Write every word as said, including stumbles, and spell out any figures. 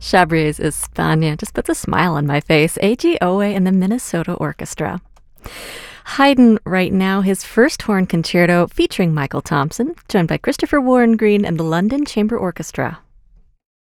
Chabriez España just puts a smile on my face. A G Owe and the Minnesota Orchestra. Haydn right now, his first horn concerto featuring Michael Thompson, joined by Christopher Warren Green and the London Chamber Orchestra.